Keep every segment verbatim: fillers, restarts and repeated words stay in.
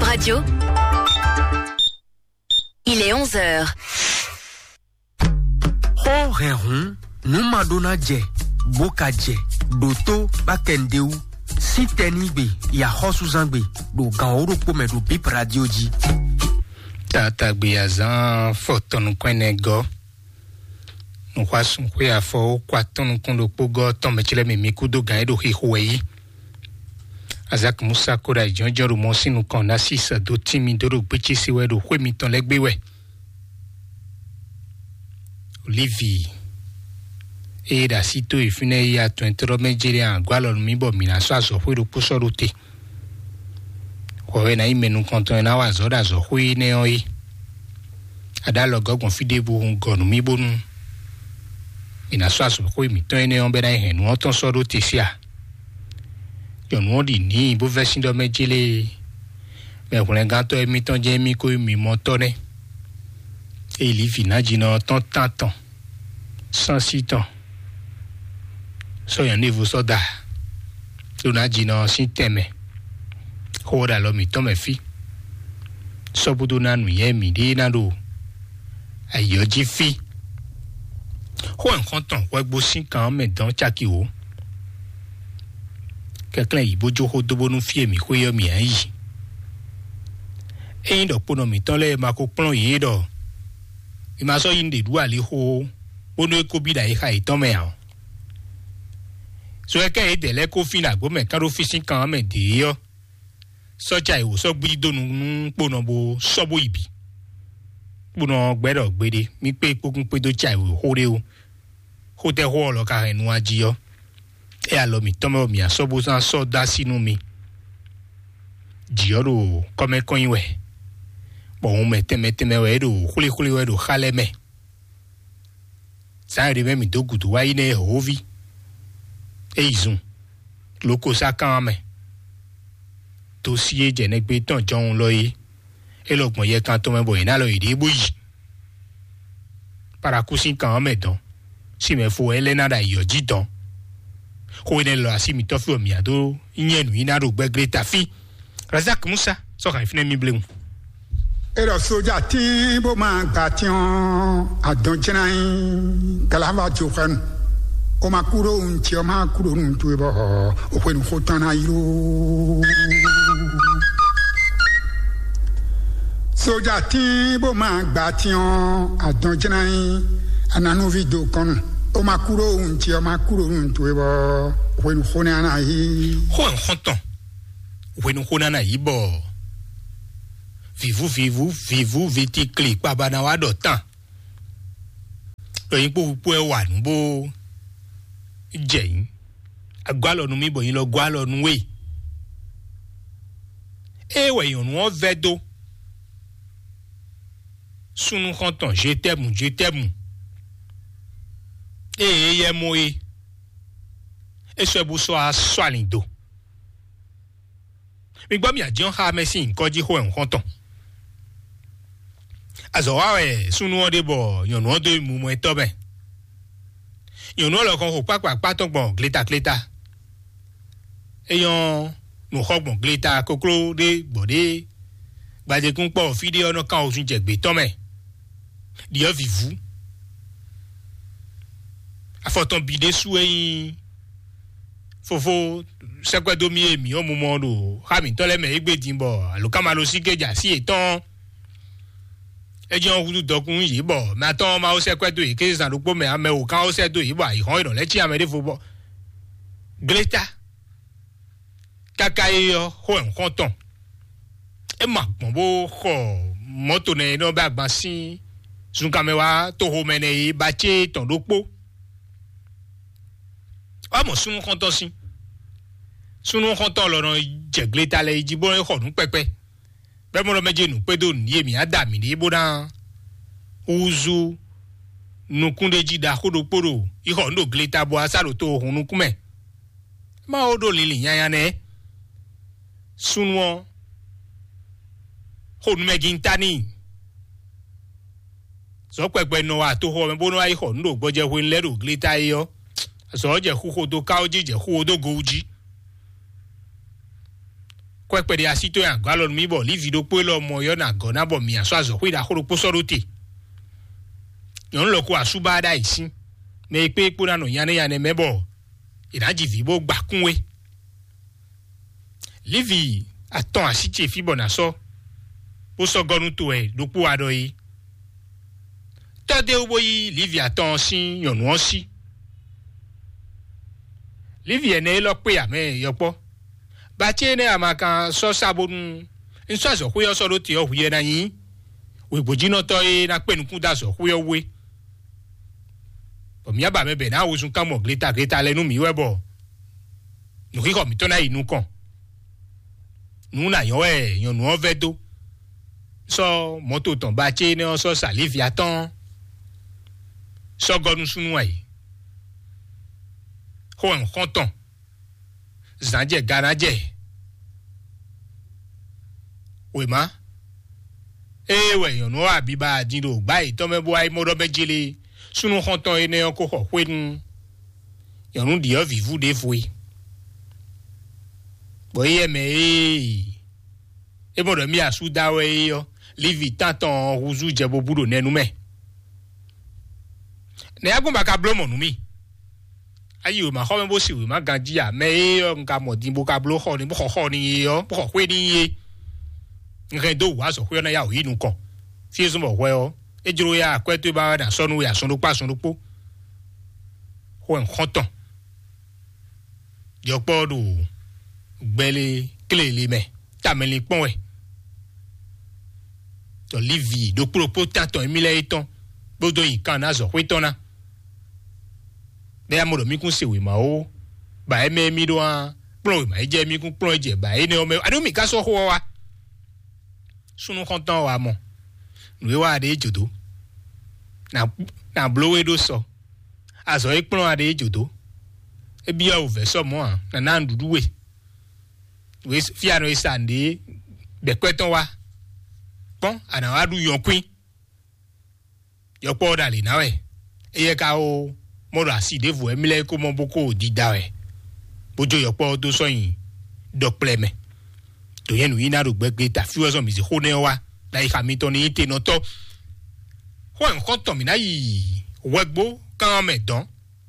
Radio. Il est onze heures. Ho rehun, numadona je, boka je, doto bakendeu, sitenigbe, ya hosuzangbe, do gaoro pome do bip radio ji. Tata gbe azan fotonu kwenego. Nkwa sunkwe ya fo kwa tonu kondo pogo tombe chile mimi kudo gaedo hihuei. Azak Musa kora jonjoro mo sinu kan na sisa do timi doro gbechi siwe do hwe mi ton legbewe. Olivi e da sito ifune ya twenty Nigeria gwalo mi bo mi na so aso hwe do puso rote. Ko na imenu konton na wa zo da zo hwe ne oyi. Adalo gogon fidebu hun gonu mi bonu. Ina so aso hwe mi ton ne on be na hen won ton so rote sia. Yon di ni bo version do mejele me ko nga to emi ton je mi ko mi motone e li finaji no ton tanton sans siton so yan niveau soda do na ji no siteme ko da lo mi to me fi so budu na nu ye mi de na do ayo ji fi ho en konton wa gbo sin kan me dan chaki o quelqu'un y bojo ho do bonu fie mi ko yo mi ayi e ndo pono mi ton le ma ko plon yi do i ma so yin de du ale ho bonu e ko bi da i ha iton me an so e ke e de le ko fin agbo me kan ro fisin kan me de yo so ja iwo so gbi do nu pono bo so bo ibi pono gbedo gbede mi pe pogun pe do ja iwo ho re o ho te ho lo ka enu aji yo e alo mi tome mi asobo san so da sinu mi jioro come kon iwe bon me teme teme we do khuli khuli we do khale me sa ri me mi do gudu wa ine hovi e izun loko sa kan me to si e je ne gbe tan jon lo yi e logbon ye kan to me bo ina lo ide bo yi para kusin kan me don si me fo elena da yo ji don ko ne lo asimi to fi omi ado yenu ina ro gbe greta fi Razak Musa so kan fine mi blemu ero soja ti bo ma gation adon jinain kalava jokan o ma kuro un ti o ma kuro un tu bo o pe nu fotan ayo soja ti bo ma gation adon jinain ananu video kon o ma kuro un ti o ma kuro un tu bo when khona na yi ho en khonton when khona na yi bo vivu vivu vivu viti click pa ba na wa do tan lo yin po po e wa nu bo jeyin agwalo nu mi bo yin lo gwalo nu we e we yon won vedo sunu khonton je t'aime je t'aime e ye mo e e so bu so a swalindo mi gba mi ajon ha me sin ko ji ho en konton azo wa we sunu o de bo yon o de mu mo to ben yon o lo kan ho papa paton gbon glita glita e yon no ho gbon glita kokro de bode gbaje kun po video no kan o sun je gbe to me di o vivu afoton bide su eyin fofo sekwedo mi emi o mu mo do ha mi tole me egbe din bo aluka ma lo sikeja si etan ejon hudu dokun yi bo ma ton ma o sekwedo yi ke san rupo me ame o kan o sedo yi bo i hon iran le ti amede fo bo gleta kaka yo ho en konton e ma gbon bo ko moto ne no ba gban sin sun kamewa to ho mene yi ba che ton dopo amo sunu konton sin sunu konton lọ́rọ̀ jegleta le ijibo e khonu pepe be mo lo meje nu pe do ni emi ada mi ni bodan uzu nukunde jida kodo poro i hondo gleta bo asaro to hunu kume ma odo lili yanya ne sunu honu megintani so pepe no wa to ho me bono ai hondo gboje ho nleru gleta yo so je huho do kaoji je huho do goji Kwa pede asito ya galon mi bo livi do pelo mo yo na go na bo mi aso azo hui da horo posorote. Yon lo ko asuba da isi. Me pe po na no yane yane mebo. Iraji vibo gba kunwe. Livi aton asite fi bona so. Po so gonu to e do po ado yi. Tade ubo yi livi aton si yon won si. Livi ene lo pe ame yopo. Batie ne amaka so sabonu nso so huyo so roti o huye na yin we bojino to e na pe nku da so huyo we o mi aba mebe na wo sun kan mo glita glita lenu mi webo nu ki ko mi to na inu kan nu na yo e yon nu ovedo so moto ton batie ne so salivia ton so gonu sunu ai ho en konton zanje ganaje Wema ewe yon no abiba dindo gba itomebo ai modo mejele sunu honton ene oko ho hwen yon di o vivu de foi boye me e modo mi asuda we yo livi tanton ruzu jebo budo nenu me ne agumba ka blomo nu mi ayi ma ho bo si we ma ganji a me e nka modi bo ka blo ho ni bo ho ni yo bo ho ni ye ngedo wa so hwe na ya o inu kon fi zo mo hwe o ejiro ya kwetu ba na so nu ya so nu pa so nu po ho en khoton yo podu gbele klele me tameli pon we to livi do propo tanton emile iton bodo yin kan na zo hwe ton na be amodo mi kun sewe ma o ba e me mi do an plon ma je mi kun plon je ba e ne o me adu mi ka so ho wa sunu kontan wa mo nwe wa de jodo na na blowe do so aso e plon ade jodo e bi o ve so mo an na na ndudu we we fi ano isande be kweton wa pon ana wa du yonkun yo po dale na we eye ka o mo ra si de vo emile ko mo boko di da we bojo yo po do so yin dokple me to yenu ina ro gbegbe ta fi wo so mi se ho ne wa la ifa mi to ni te no to ho en konto mi na yi wegbo kan me don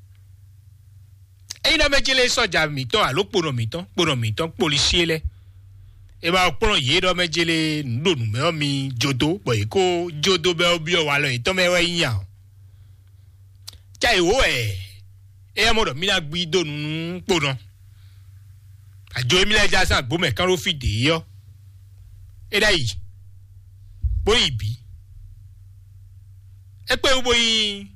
e ina mejele soja mi to alopo mi ton poro mi ton policie le e ba poro ye do mejele ndonu me o mi jodo bo e ko jodo be obi o wa lo ito me we yan jai wo e e mo do mi na gbi donu poro ajo emi le ja san gbo me kan ro fide yo e dai bo ibi e pe ubo yi